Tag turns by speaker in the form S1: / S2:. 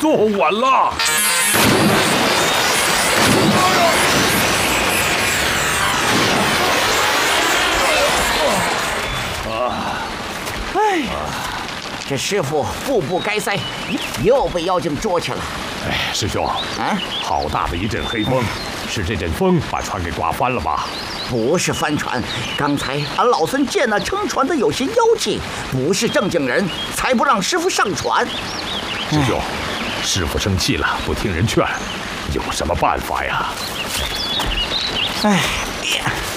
S1: 坐稳了。
S2: 哎，这师傅步步该塞，又被妖精捉去了。
S1: 哎，师兄，好大的一阵黑风，是这阵风把船给刮翻了吧？
S2: 不是帆船，刚才俺老孙见那撑船的有些妖气，不是正经人，才不让师傅上船。
S1: 师兄，师傅生气了，不听人劝，有什么办法呀？
S2: 哎。